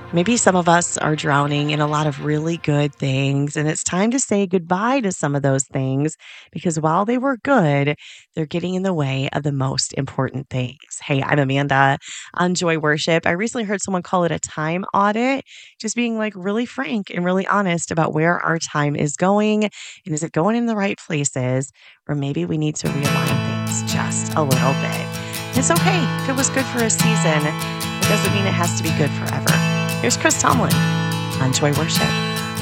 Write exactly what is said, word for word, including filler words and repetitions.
Maybe some of us are drowning in a lot of really good things, and it's time to say goodbye to some of those things because while they were good, they're getting in the way of the most important things. Hey, I'm Amanda on Joy Worship. I recently heard someone call it a time audit, just being like really frank and really honest about where our time is going and is it going in the right places, or maybe we need to realign things just a little bit. It's okay if it was good for a season. It doesn't mean it has to be good forever. Here's Chris Tomlin on Joy Worship.